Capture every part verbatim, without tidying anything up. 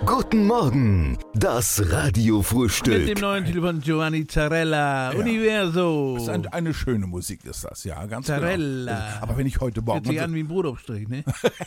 Guten Morgen, das Radiofrühstück. Mit dem neuen Titel von Giovanni Zarella, Ja. Universo. Das ist ein, eine schöne Musik ist das, ja, ganz Zarella. genau. Aber wenn ich heute Hört Morgen... sich an wie ein Brotaufstrich, ne?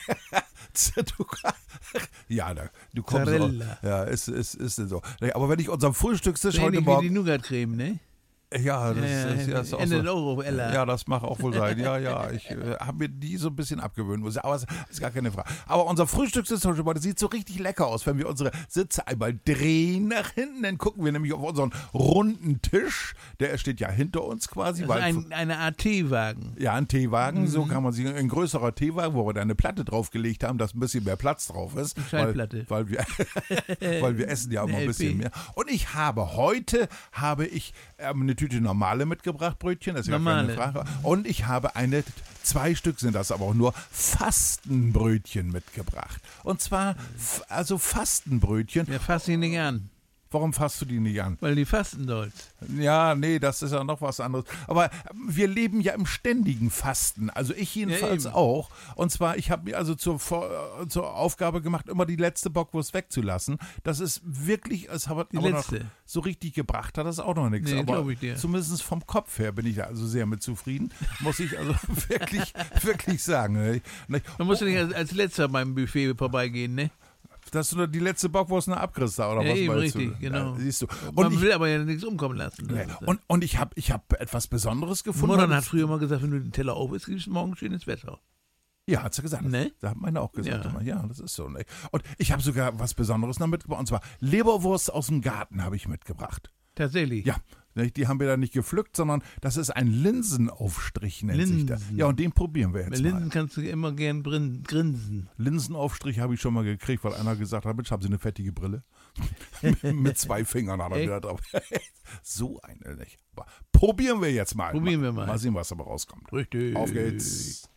Du, ja, da, du kommst auch, Zarella. ja, ist, ist, ist so. Aber wenn ich unseren Frühstückstisch heute Ähnlich wie Morgen... die Nougat-Creme, ne? Ja, das, Ja, ja, ist, ja, ist auch Ende so. Euro, Ella. Ja, das mag auch wohl sein. Ja, ja, ich äh, habe mir die so ein bisschen abgewöhnt, muss ich- aber es ist gar keine Frage. Aber unser Frühstückstisch heute sieht so richtig lecker aus, wenn wir unsere Sitze einmal drehen nach hinten, dann gucken wir nämlich auf unseren runden Tisch, der steht ja hinter uns quasi. Das ist weil ein, eine Art Teewagen. Ja, ein Teewagen, Mhm. so kann man sich, ein größerer Teewagen, wo wir da eine Platte draufgelegt haben, dass ein bisschen mehr Platz drauf ist. Eine Schallplatte. Weil, weil, wir, weil wir essen ja immer ein Eine bisschen L P. mehr. Und ich habe heute, habe ich ähm, eine Tüte normale mitgebracht, Brötchen, das ist ja keine Normale. Frage. Und ich habe eine, zwei Stück sind das aber auch nur, Fastenbrötchen mitgebracht. Und zwar, f- also Fastenbrötchen. Ja, fass ihn nicht an, Warum fasst du die nicht an? weil die fasten sollst. Ja, nee, das ist ja noch was anderes. Aber wir leben ja im ständigen Fasten. Also ich jedenfalls Ja, eben. auch. Und zwar, ich habe mir also zur, Vor- äh, zur Aufgabe gemacht, immer die letzte Bockwurst wegzulassen. Das ist wirklich, es hat Die aber letzte. noch so richtig gebracht, hat das auch noch nichts. Nee, aber glaub ich dir. zumindest vom Kopf her bin ich da also sehr mit zufrieden. Muss ich also wirklich, wirklich sagen. Ne? Man muss ja nicht als, als letzter beim Buffet vorbeigehen, ne? Dass du die letzte Bockwurst noch abkriegst da, oder Ja, was eben, meinst richtig, du? genau. Ja, siehst du. Man Und ich, will aber ja nichts umkommen lassen. nee, und, und ich habe ich hab etwas Besonderes gefunden. Muttern heute hat früher mal gesagt, wenn du den Teller auf isst, gibt es morgen schönes Wetter. Ja, hat sie gesagt. Ne? Da hat meine auch gesagt. Ja. Immer, ja, das ist so. Ne? Und ich habe sogar was Besonderes noch mitgebracht. Und zwar Leberwurst aus dem Garten habe ich mitgebracht. Tatsächlich. Ja, ne, die haben wir da nicht gepflückt, sondern das ist ein Linsenaufstrich, nennt sich das. Linsen. Ja, und den probieren wir jetzt Bei Linsen mal. kannst du immer gern brin- grinsen. Linsenaufstrich habe ich schon mal gekriegt, weil einer gesagt hat, Mensch, haben Sie eine fettige Brille? Mit zwei Fingern hat er Echt? wieder drauf. So eine, nicht? Aber probieren wir jetzt mal. Probieren wir mal. Mal sehen, was dabei rauskommt. Richtig. Auf geht's.